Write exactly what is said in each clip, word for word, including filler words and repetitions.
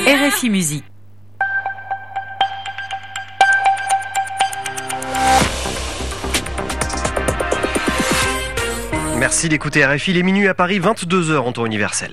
R F I Musique. Merci d'écouter R F I, les minuit à Paris, vingt-deux heures en temps universel.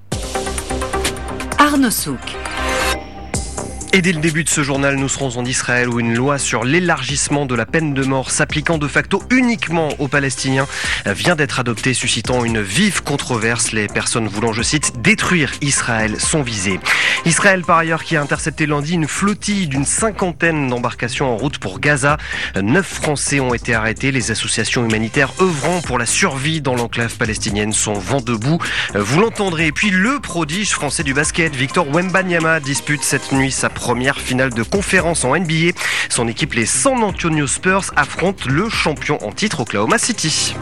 Arnaud Souk. Et dès le début de ce journal, nous serons en Israël où une loi sur l'élargissement de la peine de mort s'appliquant de facto uniquement aux Palestiniens vient d'être adoptée, suscitant une vive controverse. Les personnes voulant, je cite, détruire Israël sont visées. Israël, par ailleurs, qui a intercepté lundi une flottille d'une cinquantaine d'embarcations en route pour Gaza. Neuf Français ont été arrêtés. Les associations humanitaires œuvrant pour la survie dans l'enclave palestinienne sont vent debout. Vous l'entendrez. Et puis le prodige français du basket, Victor Wembanyama, dispute cette nuit sa première finale de conférence en N B A. Son équipe, les San Antonio Spurs, affronte le champion en titre Oklahoma City.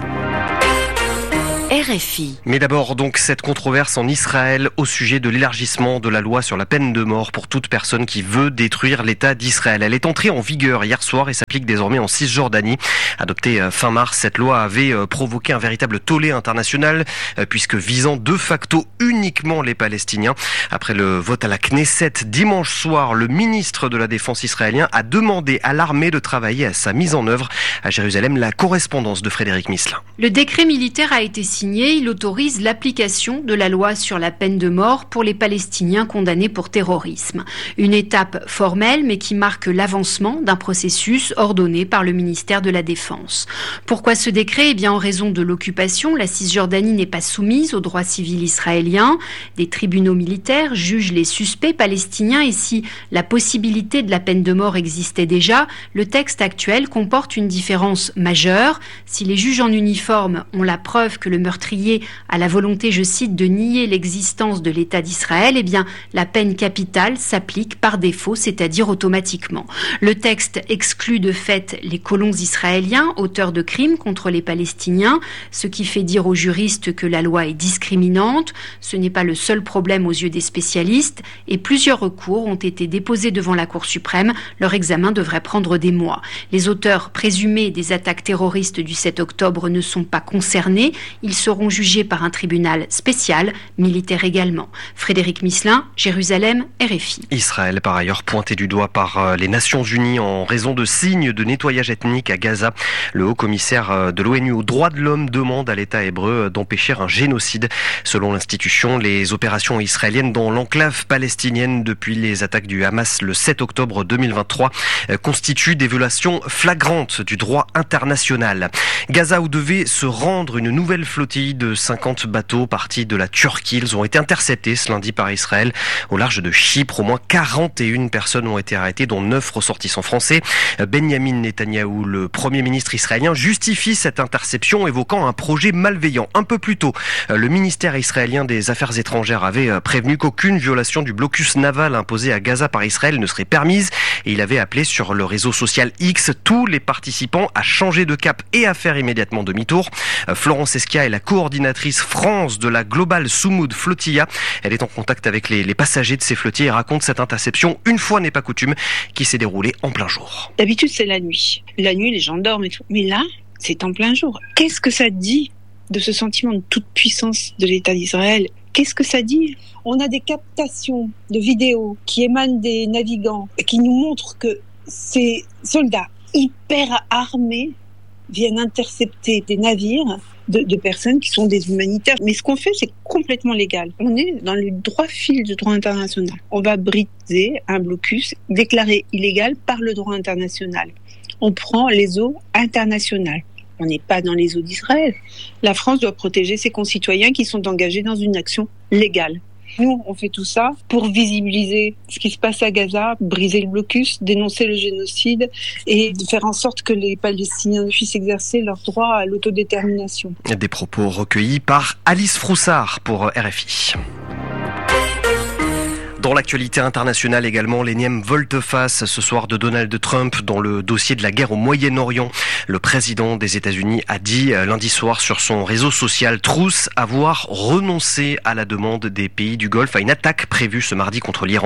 R F I. Mais d'abord, donc, cette controverse en Israël au sujet de l'élargissement de la loi sur la peine de mort pour toute personne qui veut détruire l'État d'Israël. Elle est entrée en vigueur hier soir et s'applique désormais en Cisjordanie. Adoptée fin mars, cette loi avait provoqué un véritable tollé international puisque visant de facto uniquement les Palestiniens. Après le vote à la Knesset dimanche soir, le ministre de la Défense israélien a demandé à l'armée de travailler à sa mise en œuvre. À Jérusalem, la correspondance de Frédéric Misselin. Le décret militaire a été signé. Il autorise l'application de la loi sur la peine de mort pour les Palestiniens condamnés pour terrorisme. Une étape formelle mais qui marque l'avancement d'un processus ordonné par le ministère de la Défense. Pourquoi ce décret ? Eh bien, en raison de l'occupation, la Cisjordanie n'est pas soumise au droit civil israélien. Des tribunaux militaires jugent les suspects palestiniens et si la possibilité de la peine de mort existait déjà, le texte actuel comporte une différence majeure. Si les juges en uniforme ont la preuve que le meurtrier a la volonté, je cite, de nier l'existence de l'État d'Israël, eh bien, la peine capitale s'applique par défaut, c'est-à-dire automatiquement. Le texte exclut de fait les colons israéliens, auteurs de crimes contre les Palestiniens, ce qui fait dire aux juristes que la loi est discriminante. Ce n'est pas le seul problème aux yeux des spécialistes et plusieurs recours ont été déposés devant la Cour suprême. Leur examen devrait prendre des mois. Les auteurs présumés des attaques terroristes du sept octobre ne sont pas concernés. Ils seront jugés par un tribunal spécial, militaire également. Frédéric Misselin, Jérusalem, R F I. Israël, par ailleurs, pointé du doigt par les Nations Unies en raison de signes de nettoyage ethnique à Gaza. Le haut-commissaire de l'ONU aux droits de l'homme demande à l'État hébreu d'empêcher un génocide. Selon l'institution, les opérations israéliennes dans l'enclave palestinienne depuis les attaques du Hamas le sept octobre deux mille vingt-trois constituent des violations flagrantes du droit international. Gaza où devait se rendre une nouvelle flottille de cinquante bateaux partis de la Turquie. Ils ont été interceptés ce lundi par Israël au large de Chypre. Au moins quarante et une personnes ont été arrêtées, dont neuf ressortissants français. Benyamin Netanyahou, le Premier ministre israélien, justifie cette interception évoquant un projet malveillant. Un peu plus tôt, le ministère israélien des Affaires étrangères avait prévenu qu'aucune violation du blocus naval imposé à Gaza par Israël ne serait permise et il avait appelé sur le réseau social X tous les participants à changer de cap et à faire immédiatement demi-tour. Florence Esquia est la coordinatrice France de la Global Soumoud Flotilla. Elle est en contact avec les, les passagers de ces flottilles et raconte cette interception, une fois n'est pas coutume, qui s'est déroulée en plein jour. D'habitude, c'est la nuit. La nuit, les gens dorment et tout. Mais là, c'est en plein jour. Qu'est-ce que ça dit de ce sentiment de toute puissance de l'État d'Israël ? Qu'est-ce que ça dit ? On a des captations de vidéos qui émanent des navigants et qui nous montrent que ces soldats hyper armés viennent intercepter des navires de, de personnes qui sont des humanitaires. Mais ce qu'on fait, c'est complètement légal. On est dans le droit fil du droit international. On va briser un blocus déclaré illégal par le droit international. On prend les eaux internationales. On n'est pas dans les eaux d'Israël. La France doit protéger ses concitoyens qui sont engagés dans une action légale. Nous, on fait tout ça pour visibiliser ce qui se passe à Gaza, briser le blocus, dénoncer le génocide et faire en sorte que les Palestiniens puissent exercer leur droit à l'autodétermination. Des propos recueillis par Alice Froussard pour R F I. Dans l'actualité internationale également, l'énième volte-face ce soir de Donald Trump dans le dossier de la guerre au Moyen-Orient. Le président des États-Unis a dit lundi soir sur son réseau social Truth avoir renoncé à la demande des pays du Golfe à une attaque prévue ce mardi contre l'Iran.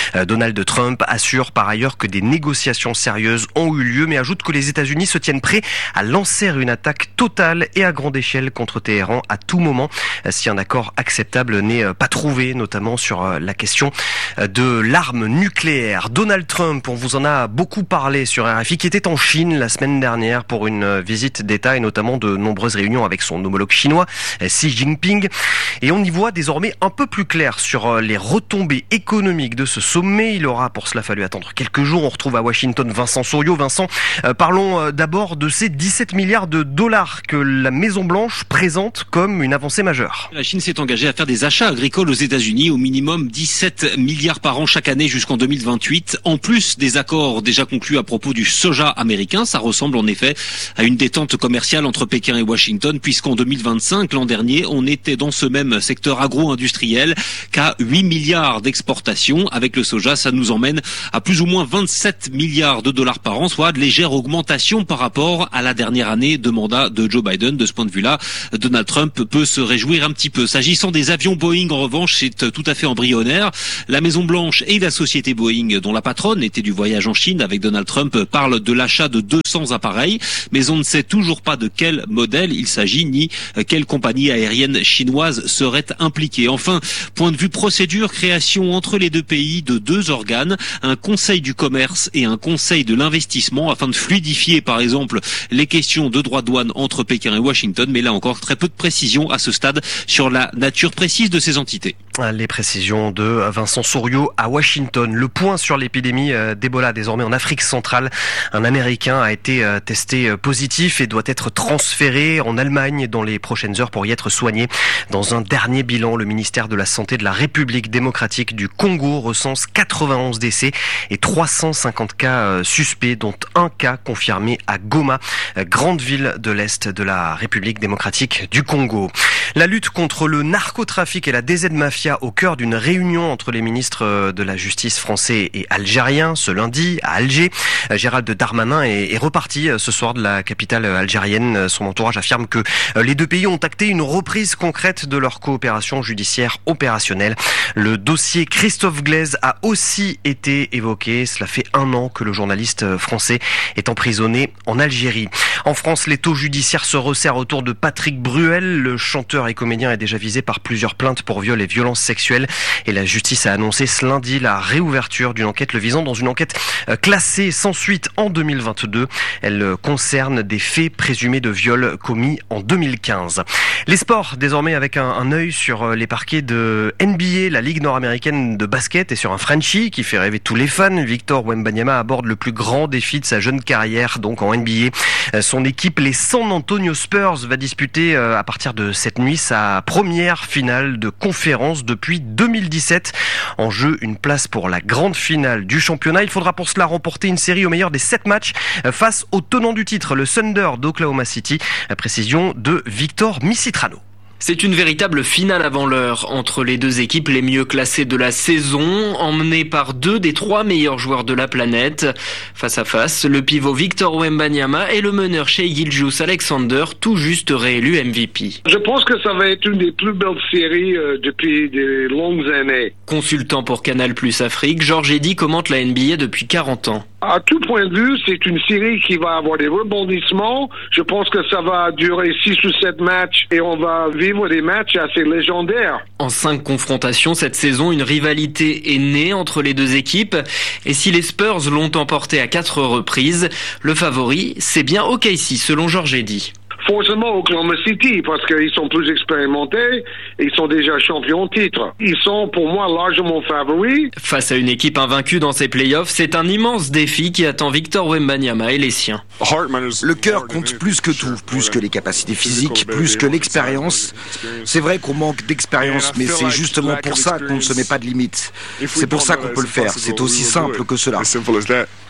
Donald Trump assure par ailleurs que des négociations sérieuses ont eu lieu, mais ajoute que les États-Unis se tiennent prêts à lancer une attaque totale et à grande échelle contre Téhéran à tout moment si un accord acceptable n'est pas trouvé, notamment sur la question de l'arme nucléaire. Donald Trump, on vous en a beaucoup parlé sur R F I, qui était en Chine la semaine dernière pour une visite d'État et notamment de nombreuses réunions avec son homologue chinois, Xi Jinping. Et on y voit désormais un peu plus clair sur les retombées économiques de ce sommet. Il aura pour cela fallu attendre quelques jours. On retrouve à Washington Vincent Souriau. Vincent, euh, parlons d'abord de ces dix-sept milliards de dollars que la Maison-Blanche présente comme une avancée majeure. La Chine s'est engagée à faire des achats agricoles aux États-Unis, au minimum dix-sept milliards par an chaque année jusqu'en deux mille vingt-huit. En plus des accords déjà conclus à propos du soja américain, ça ressemble en effet à une détente commerciale entre Pékin et Washington, puisqu'en deux mille vingt-cinq, l'an dernier, on était dans ce même secteur agro-industriel qu'à huit milliards d'exportations. Avec le soja, ça nous emmène à plus ou moins vingt-sept milliards de dollars par an, soit de légère augmentation par rapport à la dernière année de mandat de Joe Biden. De ce point de vue-là, Donald Trump peut se réjouir un petit peu. S'agissant des avions Boeing, en revanche, c'est tout à fait embryonnaire. La Maison-Blanche et la société Boeing, dont la patronne était du voyage en Chine avec Donald Trump, parlent de l'achat de deux cents appareils, mais on ne sait toujours pas de quel modèle il s'agit, ni quelle compagnie aérienne chinoise serait impliquée. Enfin, point de vue procédure, création entre les deux pays de deux organes, un conseil du commerce et un conseil de l'investissement, afin de fluidifier par exemple les questions de droits de douane entre Pékin et Washington, mais là encore très peu de précisions à ce stade sur la nature précise de ces entités. Les précisions de Vincent Souriau à Washington. Le point sur l'épidémie d'Ebola désormais en Afrique centrale. Un Américain a été testé positif et doit être transféré en Allemagne dans les prochaines heures pour y être soigné. Dans un dernier bilan, le ministère de la Santé de la République démocratique du Congo recense quatre-vingt-onze décès et trois cent cinquante cas suspects, dont un cas confirmé à Goma, grande ville de l'Est de la République démocratique du Congo. La lutte contre le narcotrafic et la D Z Mafia au cœur d'une réunion entre les ministres de la Justice français et algériens ce lundi à Alger. Gérald Darmanin est, est reparti ce soir de la capitale algérienne. Son entourage affirme que les deux pays ont acté une reprise concrète de leur coopération judiciaire opérationnelle. Le dossier Christophe Glaise a aussi été évoqué. Cela fait un an que le journaliste français est emprisonné en Algérie. En France, l'étau judiciaire se resserre autour de Patrick Bruel. Le chanteur et comédien est déjà visé par plusieurs plaintes pour viol et violences sexuelles. Et la justice a annoncé ce lundi la réouverture d'une enquête le visant dans une enquête classée sans suite en deux mille vingt-deux. Elle concerne des faits présumés de viol commis en deux mille quinze. Les sports, désormais avec un, un œil sur les parquets de N B A, la Ligue nord-américaine de basket, et sur un Frenchie qui fait rêver tous les fans. Victor Wembanyama aborde le plus grand défi de sa jeune carrière, donc en N B A. Son équipe, les San Antonio Spurs, va disputer à partir de cette nuit sa première finale de conférence depuis deux mille dix-sept. En jeu, une place pour la grande finale du championnat. Il faudra pour cela remporter une série au meilleur des sept matchs face au tenant du titre, le Thunder d'Oklahoma City. Précision de Victor Misitrano. C'est une véritable finale avant l'heure entre les deux équipes les mieux classées de la saison, emmenées par deux des trois meilleurs joueurs de la planète. Face à face, le pivot Victor Wembanyama et le meneur Shai Gilgeous-Alexander, tout juste réélu M V P. Je pense que ça va être une des plus belles séries euh, depuis de longues années. Consultant pour Canal Plus Afrique, Georges Eddy commente la N B A depuis quarante ans. À tout point de vue, c'est une série qui va avoir des rebondissements. Je pense que ça va durer six ou sept matchs et on va vivre des matchs assez légendaires. En cinq confrontations cette saison, une rivalité est née entre les deux équipes. Et si les Spurs l'ont emporté à quatre reprises, le favori, c'est bien O K C selon Georges Eddy. Forcément Oklahoma City, parce qu'ils sont plus expérimentés, ils sont déjà champions de titre. Ils sont pour moi largement favoris. Face à une équipe invaincue dans ces playoffs, c'est un immense défi qui attend Victor Wembanyama et les siens. Le cœur compte plus que tout, plus que les capacités physiques, plus que l'expérience. C'est vrai qu'on manque d'expérience, mais c'est justement pour ça qu'on ne se met pas de limites. C'est pour ça qu'on peut le faire, c'est aussi simple que cela.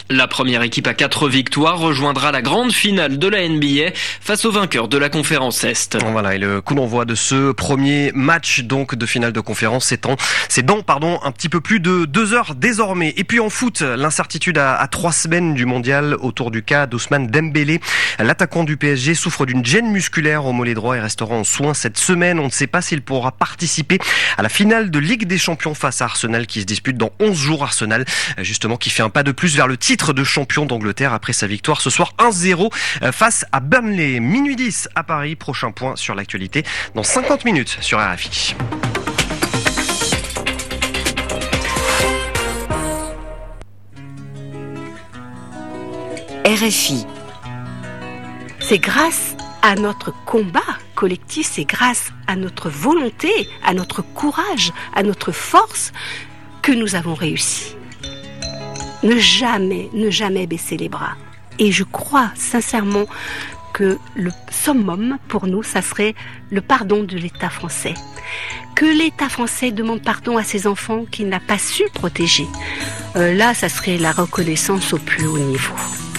La première équipe à quatre victoires rejoindra la grande finale de la N B A face au vainqueur de la conférence Est. Voilà, et le coup d'envoi de ce premier match donc de finale de conférence, c'est dans, c'est dans pardon, un petit peu plus de deux heures désormais. Et puis en foot, l'incertitude à, à trois semaines du mondial autour du cas d'Ousmane Dembélé. L'attaquant du P S G souffre d'une gêne musculaire au mollet droit et restera en soins cette semaine. On ne sait pas s'il pourra participer à la finale de Ligue des Champions face à Arsenal qui se dispute dans onze jours. Arsenal, justement, qui fait un pas de plus vers le titre de champion d'Angleterre après sa victoire ce soir un zéro face à Burnley. Minuit dix à Paris, prochain point sur l'actualité dans cinquante minutes sur R F I. R F I. C'est grâce à notre combat collectif, c'est grâce à notre volonté, à notre courage, à notre force que nous avons réussi. Ne jamais, ne jamais baisser les bras. Et je crois sincèrement que le summum pour nous, ça serait le pardon de l'État français. Que l'État français demande pardon à ses enfants qu'il n'a pas su protéger. Euh, là, ça serait la reconnaissance au plus haut niveau.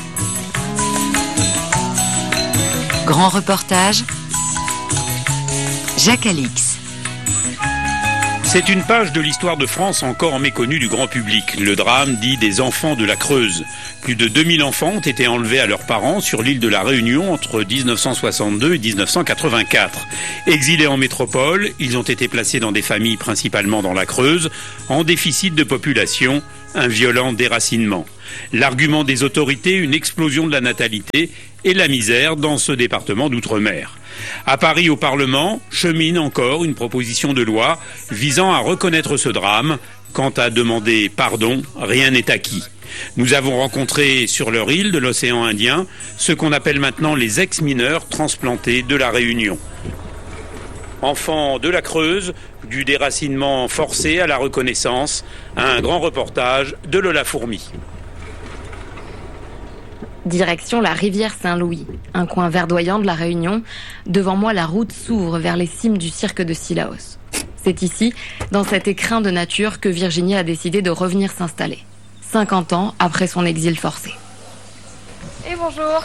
Grand reportage, Jacques Alix. C'est une page de l'histoire de France encore méconnue du grand public. Le drame dit des enfants de la Creuse. Plus de deux mille enfants ont été enlevés à leurs parents sur l'île de la Réunion entre dix-neuf cent soixante-deux et dix-neuf cent quatre-vingt-quatre. Exilés en métropole, ils ont été placés dans des familles principalement dans la Creuse, en déficit de population, un violent déracinement. L'argument des autorités, une explosion de la natalité et la misère dans ce département d'outre-mer. À Paris, au Parlement, chemine encore une proposition de loi visant à reconnaître ce drame. Quant à demander pardon, rien n'est acquis. Nous avons rencontré sur leur île de l'océan Indien ce qu'on appelle maintenant les ex-mineurs transplantés de la Réunion. Enfants de la Creuse, du déracinement forcé à la reconnaissance, un grand reportage de Lola Fourmi. Direction la rivière Saint-Louis, un coin verdoyant de la Réunion. Devant moi, la route s'ouvre vers les cimes du cirque de Sillaos. C'est ici, dans cet écrin de nature, que Virginie a décidé de revenir s'installer. cinquante ans après son exil forcé. Et bonjour.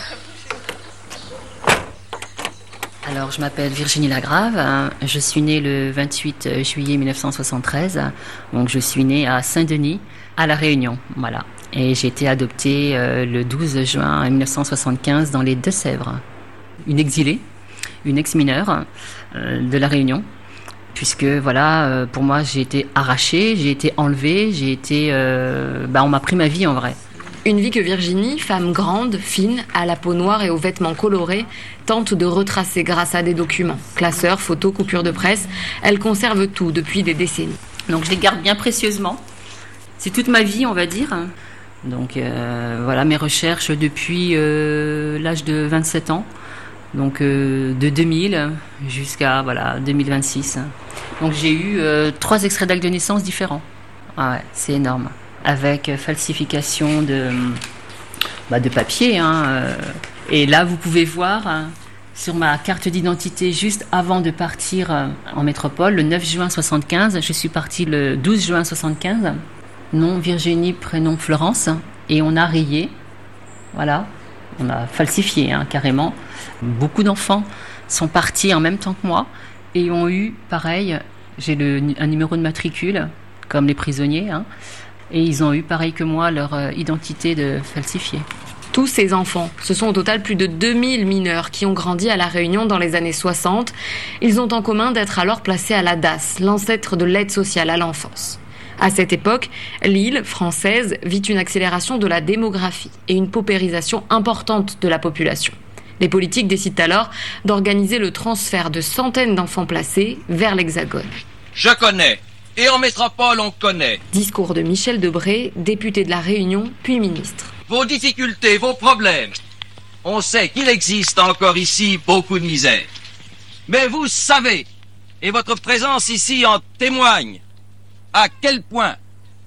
Alors, je m'appelle Virginie Lagrave. Je suis née le vingt-huit juillet mille neuf cent soixante-treize. Donc, je suis née à Saint-Denis, à La Réunion. Voilà. Et j'ai été adoptée euh, le douze juin mille neuf cent soixante-quinze dans les Deux-Sèvres. Une exilée, une ex-mineure euh, de La Réunion. Puisque, voilà, euh, pour moi, j'ai été arrachée, j'ai été enlevée, j'ai été... Euh, bah, on m'a pris ma vie, en vrai. Une vie que Virginie, femme grande, fine, à la peau noire et aux vêtements colorés, tente de retracer grâce à des documents. Classeurs, photos, coupures de presse, elle conserve tout depuis des décennies. Donc je les garde bien précieusement. C'est toute ma vie, on va dire. Donc euh, voilà mes recherches depuis euh, l'âge de vingt-sept ans. Donc euh, de deux mille jusqu'à voilà, deux mille vingt-six. Donc j'ai eu euh, trois extraits d'actes de naissance différents. Ah ouais, c'est énorme. Avec falsification de, bah de papier. Hein, euh. Et là, vous pouvez voir hein, sur ma carte d'identité, juste avant de partir euh, en métropole, le neuf juin soixante-quinze, je suis partie le douze juin soixante-quinze. Nom Virginie, prénom Florence. Et on a rayé. Voilà. On a falsifié, hein, carrément. Beaucoup d'enfants sont partis en même temps que moi et ont eu, pareil, j'ai le, un numéro de matricule, comme les prisonniers, hein. Et ils ont eu, pareil que moi, leur euh, identité de falsifiée. Tous ces enfants, ce sont au total plus de deux mille mineurs qui ont grandi à La Réunion dans les années soixante. Ils ont en commun d'être alors placés à la D A S, l'ancêtre de l'aide sociale à l'enfance. À cette époque, l'île française vit une accélération de la démographie et une paupérisation importante de la population. Les politiques décident alors d'organiser le transfert de centaines d'enfants placés vers l'Hexagone. Je connais. Et en métropole, on connaît. Discours de Michel Debré, député de La Réunion, puis ministre. Vos difficultés, vos problèmes. On sait qu'il existe encore ici beaucoup de misère. Mais vous savez, et votre présence ici en témoigne, à quel point,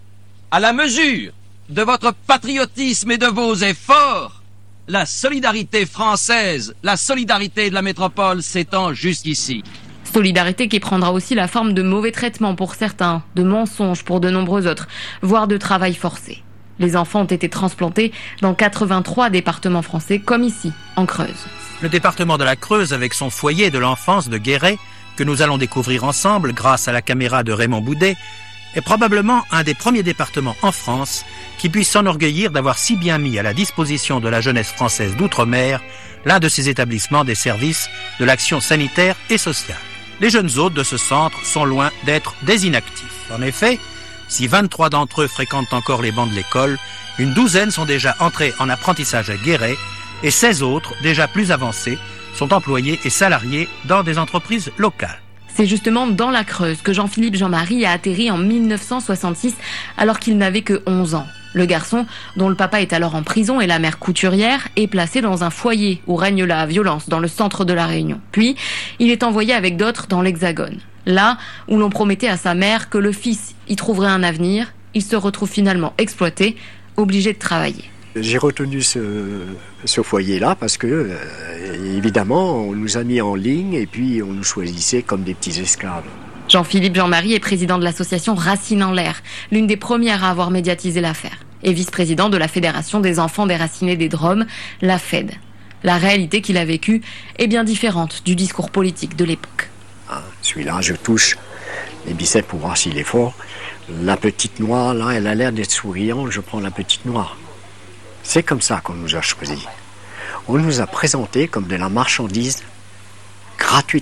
à la mesure de votre patriotisme et de vos efforts, la solidarité française, la solidarité de la métropole s'étend jusqu'ici. Solidarité qui prendra aussi la forme de mauvais traitements pour certains, de mensonges pour de nombreux autres, voire de travail forcé. Les enfants ont été transplantés dans quatre-vingt-trois départements français, comme ici, en Creuse. Le département de la Creuse, avec son foyer de l'enfance de Guéret, que nous allons découvrir ensemble grâce à la caméra de Raymond Boudet, est probablement un des premiers départements en France qui puisse s'enorgueillir d'avoir si bien mis à la disposition de la jeunesse française d'outre-mer l'un de ces établissements des services de l'action sanitaire et sociale. Les jeunes hôtes de ce centre sont loin d'être des inactifs. En effet, si vingt-trois d'entre eux fréquentent encore les bancs de l'école, une douzaine sont déjà entrés en apprentissage à Guéret et seize autres, déjà plus avancés, sont employés et salariés dans des entreprises locales. C'est justement dans la Creuse que Jean-Philippe Jean-Marie a atterri en mille neuf cent soixante-six alors qu'il n'avait que onze ans. Le garçon, dont le papa est alors en prison et la mère couturière, est placé dans un foyer où règne la violence dans le centre de la Réunion. Puis, il est envoyé avec d'autres dans l'Hexagone. Là où l'on promettait à sa mère que le fils y trouverait un avenir, il se retrouve finalement exploité, obligé de travailler. J'ai retenu ce, ce foyer-là parce que, euh, évidemment, on nous a mis en ligne et puis on nous choisissait comme des petits esclaves. Jean-Philippe Jean-Marie est président de l'association Racines en l'air, l'une des premières à avoir médiatisé l'affaire, et vice-président de la Fédération des enfants déracinés des Drômes, la F E D. La réalité qu'il a vécue est bien différente du discours politique de l'époque. Ah, celui-là, je touche les biceps pour voir s'il est fort. La petite noire, là, elle a l'air d'être souriante, je prends la petite noire. C'est comme ça qu'on nous a choisis. On nous a présentés comme de la marchandise gratuite.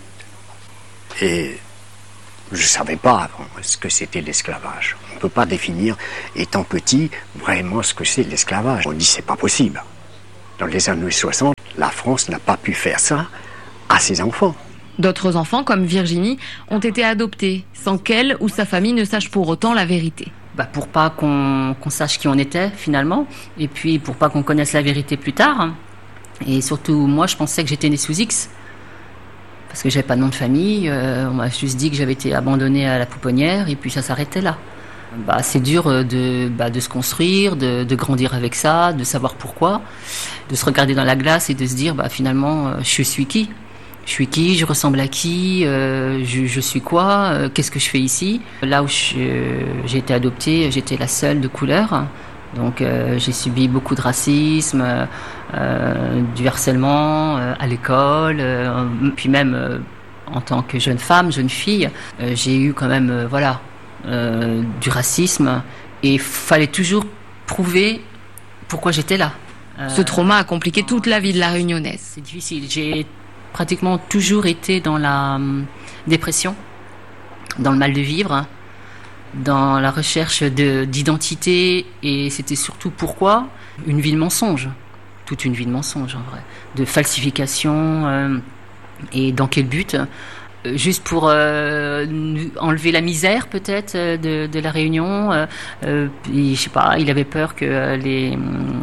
Et je ne savais pas avant ce que c'était l'esclavage. On ne peut pas définir, étant petit, vraiment ce que c'est l'esclavage. On dit c'est pas possible. Dans les années soixante, la France n'a pas pu faire ça à ses enfants. D'autres enfants, comme Virginie, ont été adoptés, sans qu'elle ou sa famille ne sache pour autant la vérité. Bah pour pas qu'on qu'on sache qui on était finalement, et puis pour pas qu'on connaisse la vérité plus tard. Et surtout, moi, je pensais que j'étais née sous X, parce que j'avais pas de nom de famille. Euh, on m'a juste dit que j'avais été abandonnée à la pouponnière, et puis ça s'arrêtait là. Bah c'est dur de bah, de se construire, de, de grandir avec ça, de savoir pourquoi, de se regarder dans la glace et de se dire bah finalement, euh, je suis qui. Je suis qui, je ressemble à qui, euh, je, je suis quoi, euh, qu'est-ce que je fais ici. Là où je, euh, j'ai été adoptée, j'étais la seule de couleur. Donc euh, j'ai subi beaucoup de racisme, euh, du harcèlement euh, à l'école, euh, puis même euh, en tant que jeune femme, jeune fille, euh, j'ai eu quand même euh, voilà, euh, du racisme et il fallait toujours prouver pourquoi j'étais là. Euh, Ce trauma a compliqué toute la vie de la Réunionnaise. C'est difficile, j'ai pratiquement toujours été dans la dépression, dans le mal de vivre, dans la recherche de, d'identité, et c'était surtout pourquoi une vie de mensonge, toute une vie de mensonge en vrai, de falsification, euh, et dans quel but ? Juste pour euh, enlever la misère peut-être de, de la Réunion. Euh, euh, je sais pas, il avait peur que les,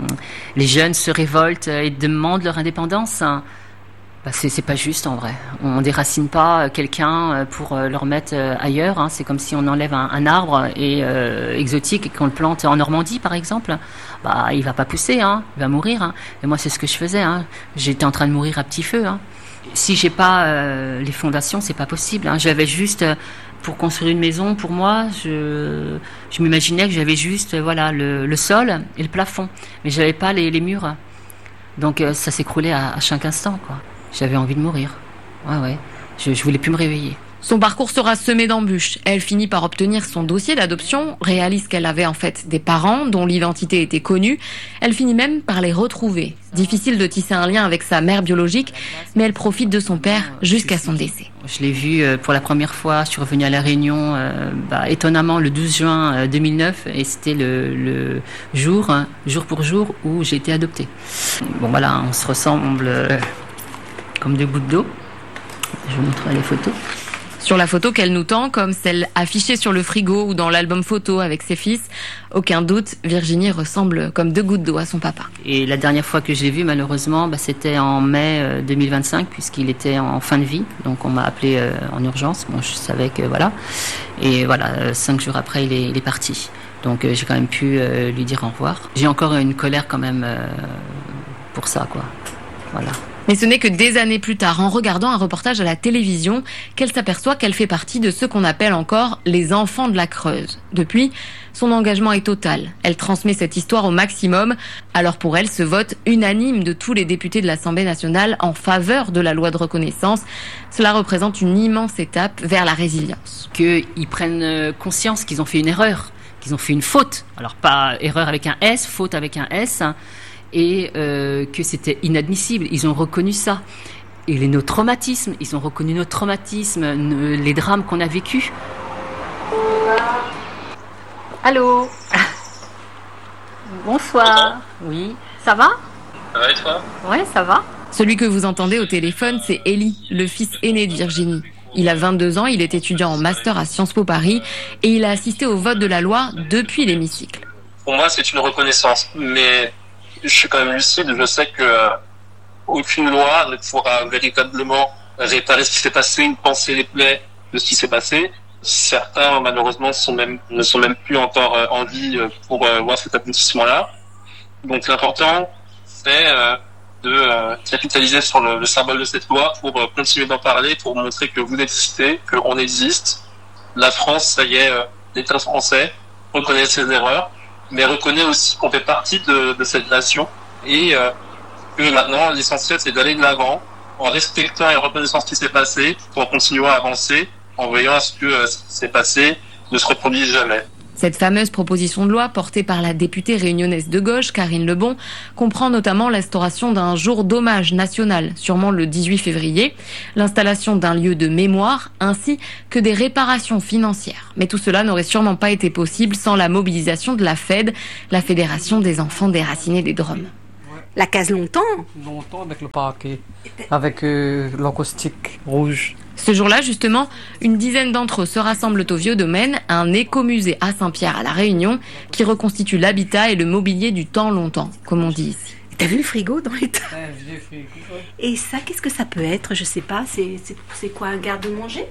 les jeunes se révoltent et demandent leur indépendance. Bah c'est, c'est pas juste en vrai. On déracine pas quelqu'un pour le remettre ailleurs. Hein. C'est comme si on enlève un, un arbre et, euh, exotique et qu'on le plante en Normandie par exemple. Bah il va pas pousser, hein. Il va mourir. Hein. Et moi c'est ce que je faisais. Hein. J'étais en train de mourir à petit feu. Hein. Si j'ai pas euh, les fondations, c'est pas possible. Hein. J'avais juste euh, pour construire une maison, pour moi, je, je m'imaginais que j'avais juste euh, voilà le, le sol et le plafond, mais j'avais pas les, les murs. Donc euh, ça s'écroulait à, à chaque instant quoi. J'avais envie de mourir. Ouais, ouais. Je, je voulais plus me réveiller. Son parcours sera semé d'embûches. Elle finit par obtenir son dossier d'adoption, réalise qu'elle avait en fait des parents dont l'identité était connue. Elle finit même par les retrouver. Difficile de tisser un lien avec sa mère biologique, mais elle profite de son père jusqu'à son décès. Je l'ai vu pour la première fois, je suis revenue à La Réunion, euh, bah, étonnamment le douze juin deux mille neuf, et c'était le, le jour, hein, jour pour jour, où j'ai été adoptée. Bon voilà, on se ressemble euh, comme deux gouttes d'eau. Je vous montrerai les photos. Sur la photo qu'elle nous tend, comme celle affichée sur le frigo ou dans l'album photo avec ses fils, aucun doute, Virginie ressemble comme deux gouttes d'eau à son papa. Et la dernière fois que je l'ai vu, malheureusement, bah, c'était en mai deux mille vingt-cinq, puisqu'il était en fin de vie. Donc on m'a appelé euh, en urgence. Moi, je savais que voilà. Et voilà, euh, cinq jours après, il est, il est parti. Donc euh, j'ai quand même pu euh, lui dire au revoir. J'ai encore une colère quand même euh, pour ça, quoi. Voilà. Mais ce n'est que des années plus tard, en regardant un reportage à la télévision, qu'elle s'aperçoit qu'elle fait partie de ceux qu'on appelle encore les enfants de la Creuse. Depuis, son engagement est total. Elle transmet cette histoire au maximum. Alors pour elle, ce vote unanime de tous les députés de l'Assemblée nationale en faveur de la loi de reconnaissance, cela représente une immense étape vers la résilience. Qu'ils prennent conscience qu'ils ont fait une erreur, qu'ils ont fait une faute. Alors pas erreur avec un S, faute avec un S, hein. Et euh, que c'était inadmissible. Ils ont reconnu ça. Et les, nos traumatismes, ils ont reconnu nos traumatismes, nos, les drames qu'on a vécus. Allô. Bonsoir. Oui. Ça va? Ça va et toi? Ouais, ça va. Celui que vous entendez au téléphone, c'est Eli, le fils aîné de Virginie. Il a vingt-deux ans, il est étudiant en master à Sciences Po Paris et il a assisté au vote de la loi depuis l'hémicycle. Pour moi, c'est une reconnaissance, mais je suis quand même lucide, je sais que euh, aucune loi ne pourra véritablement réparer ce qui s'est passé, ou penser les plaies de ce qui s'est passé. Certains, malheureusement, sont même, ne sont même plus encore euh, en vie pour euh, voir cet aboutissement-là. Donc l'important, c'est euh, de euh, capitaliser sur le, le symbole de cette loi pour euh, continuer d'en parler, pour montrer que vous existez, qu'on existe. La France, ça y est, euh, l'État français reconnaît ses erreurs, mais reconnaît aussi qu'on fait partie de, de cette nation et euh, que maintenant l'essentiel c'est d'aller de l'avant en respectant et en reconnaissant ce qui s'est passé pour continuer à avancer en veillant à ce que euh, ce qui s'est passé ne se reproduise jamais. Cette fameuse proposition de loi portée par la députée réunionnaise de gauche, Karine Lebon, comprend notamment l'instauration d'un jour d'hommage national, sûrement le dix-huit février, l'installation d'un lieu de mémoire, ainsi que des réparations financières. Mais tout cela n'aurait sûrement pas été possible sans la mobilisation de la F E D, la Fédération des enfants déracinés des Drômes. La case longtemps. Longtemps avec le parquet, avec euh, l'acoustique rouge. Ce jour-là, justement, une dizaine d'entre eux se rassemblent au Vieux Domaine, un écomusée à Saint-Pierre à La Réunion, qui reconstitue l'habitat et le mobilier du temps longtemps, comme on dit ici. T'as vu le frigo dans l'état? Ouais, j'ai le frigo. Ouais. Et ça, qu'est-ce que ça peut être? Je sais pas, c'est, c'est, c'est quoi, un garde-manger?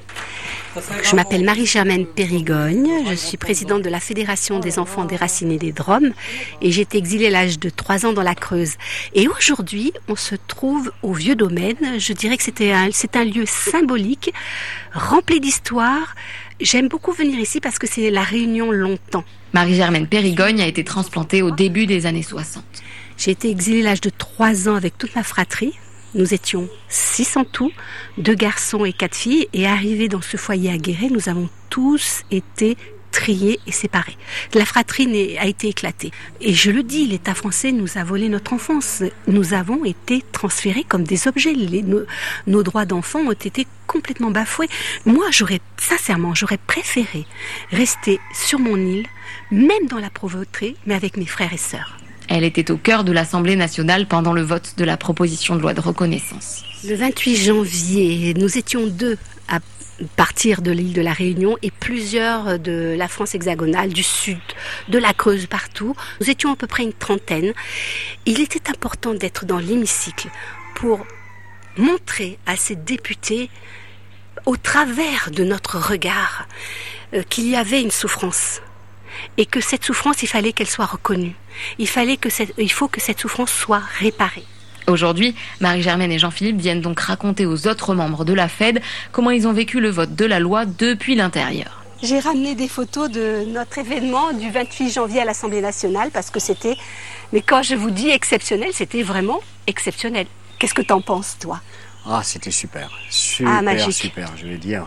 Je m'appelle Marie-Germaine Périgogne, je suis présidente de la Fédération des enfants déracinés des Drômes et j'ai été exilée à l'âge de trois ans dans la Creuse. Et aujourd'hui, on se trouve au Vieux Domaine. Je dirais que c'était un, c'est un lieu symbolique, rempli d'histoire. J'aime beaucoup venir ici parce que c'est la Réunion longtemps. Marie-Germaine Périgogne a été transplantée au début des années soixante. J'ai été exilée à l'âge de trois ans avec toute ma fratrie. Nous étions six en tout, deux garçons et quatre filles. Et arrivés dans ce foyer à Guéret, nous avons tous été triés et séparés. La fratrie a été éclatée. Et je le dis, l'État français nous a volé notre enfance. Nous avons été transférés comme des objets. Les, nos, nos droits d'enfants ont été complètement bafoués. Moi, j'aurais, sincèrement, j'aurais préféré rester sur mon île, même dans la pauvreté, mais avec mes frères et sœurs. Elle était au cœur de l'Assemblée nationale pendant le vote de la proposition de loi de reconnaissance. Le vingt-huit janvier, nous étions deux à partir de l'île de la Réunion et plusieurs de la France hexagonale, du sud, de la Creuse, partout. Nous étions à peu près une trentaine. Il était important d'être dans l'hémicycle pour montrer à ces députés, au travers de notre regard, euh, qu'il y avait une souffrance. Et que cette souffrance, il fallait qu'elle soit reconnue. Il fallait que cette, il faut que cette souffrance soit réparée. Aujourd'hui, Marie-Germaine et Jean-Philippe viennent donc raconter aux autres membres de la F E D comment ils ont vécu le vote de la loi depuis l'intérieur. J'ai ramené des photos de notre événement du vingt-huit janvier à l'Assemblée nationale parce que c'était, mais quand je vous dis exceptionnel, c'était vraiment exceptionnel. Qu'est-ce que t'en penses, toi? Ah, c'était super, super, ah, magique. super, je vais dire.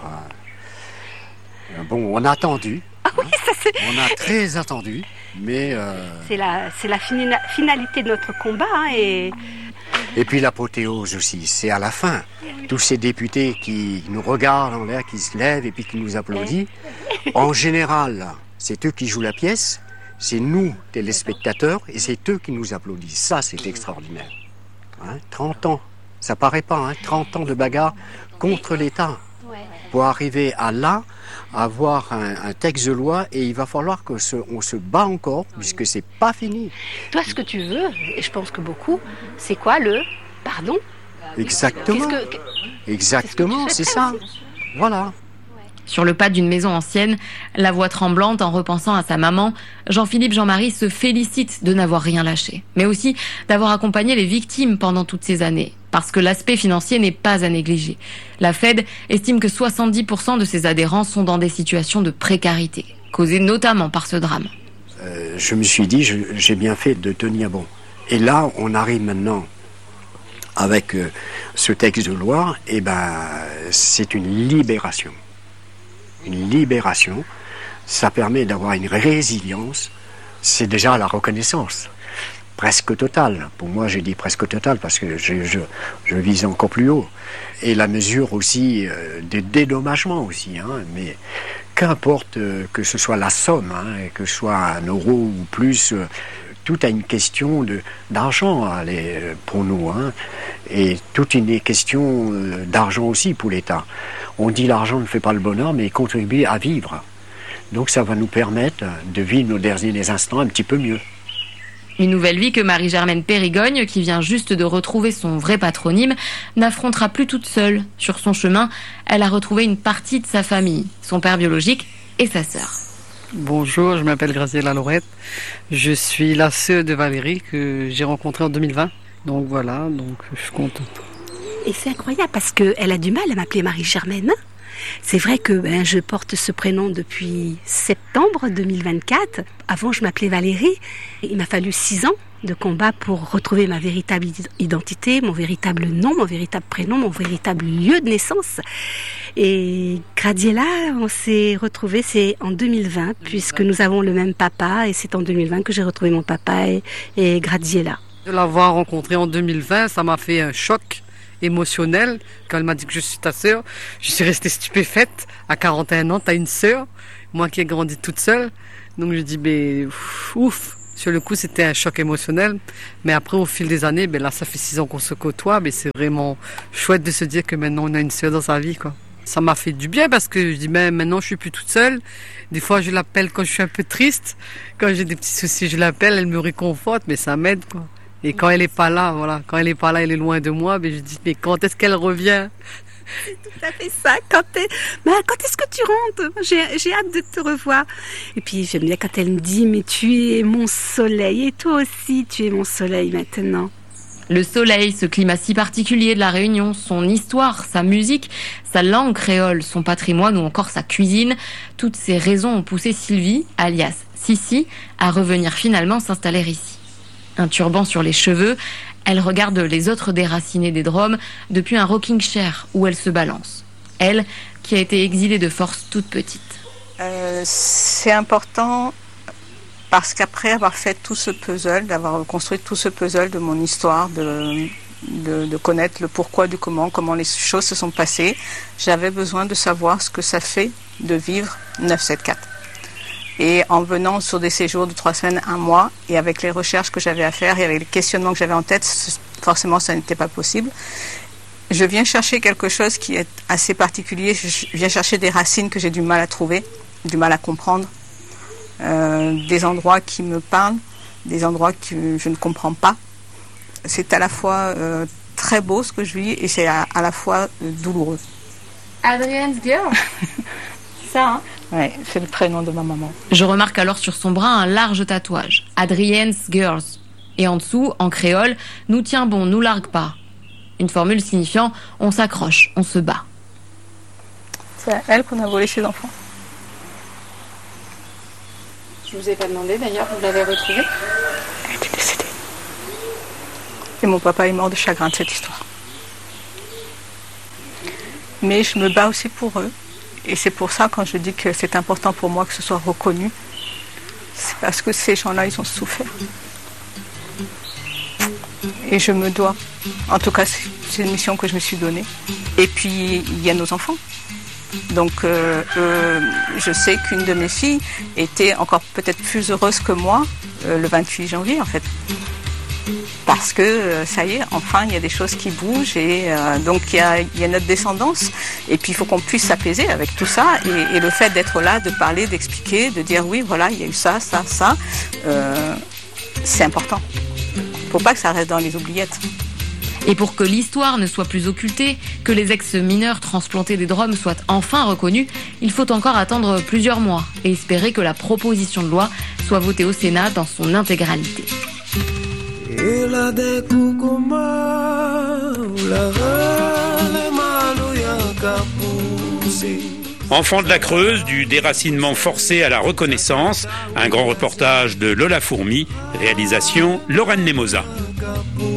Euh, bon, on a attendu. Ah oui, ça c'est... On a très attendu, mais... Euh... C'est la, c'est la fina- finalité de notre combat. Hein, et... et puis l'apothéose aussi, c'est à la fin. Tous ces députés qui nous regardent en l'air, qui se lèvent et puis qui nous applaudissent. En général, c'est eux qui jouent la pièce, c'est nous, téléspectateurs, et c'est eux qui nous applaudissent. Ça, c'est extraordinaire. Hein, trente ans, ça paraît pas, hein, trente ans de bagarre contre l'État. Pour arriver à là, avoir un, un texte de loi, et il va falloir qu'on se, on se bat encore, puisque c'est pas fini. Toi, ce que tu veux, et je pense que beaucoup, c'est quoi le pardon? Exactement. Qu'est-ce que, Exactement, c'est, c'est ça. Voilà. Sur le pas d'une maison ancienne, la voix tremblante en repensant à sa maman, Jean-Philippe Jean-Marie se félicite de n'avoir rien lâché, mais aussi d'avoir accompagné les victimes pendant toutes ces années, parce que l'aspect financier n'est pas à négliger. La Fed estime que soixante-dix pour cent de ses adhérents sont dans des situations de précarité, causées notamment par ce drame. Euh, je me suis dit, je, j'ai bien fait de tenir bon. Et là, on arrive maintenant avec euh, ce texte de loi, et ben, c'est une libération. Une libération, ça permet d'avoir une résilience, c'est déjà la reconnaissance, presque totale. Pour moi, j'ai dit presque totale parce que je, je, je vise encore plus haut. Et la mesure aussi euh, des dédommagements aussi, hein, mais qu'importe euh, que ce soit la somme, hein, que ce soit un euro ou plus, euh, tout a une question de, d'argent allez, pour nous, hein, et toute une question euh, d'argent aussi pour l'État. On dit l'argent ne fait pas le bonheur, mais il contribue à vivre. Donc ça va nous permettre de vivre nos derniers instants un petit peu mieux. Une nouvelle vie que Marie-Germaine Périgogne, qui vient juste de retrouver son vrai patronyme, n'affrontera plus toute seule. Sur son chemin, elle a retrouvé une partie de sa famille, son père biologique et sa sœur. Bonjour, je m'appelle Graziella Lorette. Je suis la sœur de Valérie que j'ai rencontrée en deux mille vingt. Donc voilà, donc je suis contente. Et c'est incroyable parce qu'elle a du mal à m'appeler Marie-Germaine. C'est vrai que ben, je porte ce prénom depuis septembre deux mille vingt-quatre. Avant, je m'appelais Valérie. Il m'a fallu six ans de combat pour retrouver ma véritable identité, mon véritable nom, mon véritable prénom, mon véritable lieu de naissance. Et Graziella, on s'est retrouvés, c'est en deux mille vingt, puisque nous avons le même papa. Et c'est en deux mille vingt que j'ai retrouvé mon papa et, et Graziella. De l'avoir rencontrée en deux mille vingt, ça m'a fait un choc émotionnel. Quand elle m'a dit que je suis ta sœur, je suis restée stupéfaite. À quarante et un ans, t'as une sœur, moi qui ai grandi toute seule. Donc je dis, ben ouf. Sur le coup, c'était un choc émotionnel. Mais après, au fil des années, ben là, ça fait six ans qu'on se côtoie. Mais c'est vraiment chouette de se dire que maintenant, on a une sœur dans sa vie, quoi. Ça m'a fait du bien parce que je dis, ben maintenant, je suis plus toute seule. Des fois, je l'appelle quand je suis un peu triste. Quand j'ai des petits soucis, je l'appelle, elle me réconforte, mais ça m'aide, quoi. Et quand elle est pas là, voilà, quand elle est pas là, elle est loin de moi, mais je dis, mais quand est-ce qu'elle revient? C'est tout à fait ça. Quand, bah, quand est-ce que tu rentres? J'ai, j'ai hâte de te revoir. Et puis j'aime bien quand elle me dit, mais tu es mon soleil. Et toi aussi, tu es mon soleil maintenant. Le soleil, ce climat si particulier de la Réunion, son histoire, sa musique, sa langue créole, son patrimoine ou encore sa cuisine, toutes ces raisons ont poussé Sylvie, alias Sissi, à revenir finalement s'installer ici. Un turban sur les cheveux, elle regarde les autres déracinés des Drômes depuis un rocking chair où elle se balance. Elle, qui a été exilée de force toute petite. Euh, c'est important parce qu'après avoir fait tout ce puzzle, d'avoir construit tout ce puzzle de mon histoire, de, de, de connaître le pourquoi du comment, comment les choses se sont passées, j'avais besoin de savoir ce que ça fait de vivre neuf sept quatre. Et en venant sur des séjours de trois semaines, un mois, et avec les recherches que j'avais à faire et avec les questionnements que j'avais en tête, forcément ça n'était pas possible. Je viens chercher quelque chose qui est assez particulier, je viens chercher des racines que j'ai du mal à trouver, du mal à comprendre, euh, des endroits qui me parlent, des endroits que je ne comprends pas. C'est à la fois euh, très beau ce que je vis et c'est à, à la fois euh, douloureux. Adrienne's Girl. C'est ça, hein? Oui, c'est le prénom de ma maman. Je remarque alors sur son bras un large tatouage, Adrienne's Girls. Et en dessous, en créole, nous tient bon, nous largue pas. Une formule signifiant on s'accroche, on se bat. C'est à elle qu'on a volé ses enfants. Je vous ai pas demandé d'ailleurs, vous l'avez retrouvée? Elle était décédée. Et mon papa est mort de chagrin de cette histoire. Mais je me bats aussi pour eux. Et c'est pour ça, quand je dis que c'est important pour moi que ce soit reconnu, c'est parce que ces gens-là, ils ont souffert. Et je me dois. En tout cas, c'est une mission que je me suis donnée. Et puis, il y a nos enfants. Donc, euh, euh, je sais qu'une de mes filles était encore peut-être plus heureuse que moi euh, le vingt-huit janvier, en fait. Parce que, euh, ça y est, enfin, il y a des choses qui bougent et euh, donc il y a, il y a notre descendance. Et puis, il faut qu'on puisse s'apaiser avec tout ça. Et, et le fait d'être là, de parler, d'expliquer, de dire oui, voilà, il y a eu ça, ça, ça, euh, c'est important. Il ne faut pas que ça reste dans les oubliettes. Et pour que l'histoire ne soit plus occultée, que les ex-mineurs transplantés des Drômes soient enfin reconnus, il faut encore attendre plusieurs mois et espérer que la proposition de loi soit votée au Sénat dans son intégralité. Enfants de la Creuse, du déracinement forcé à la reconnaissance, un grand reportage de Lola Fourmi, réalisation Lorraine Nemosa.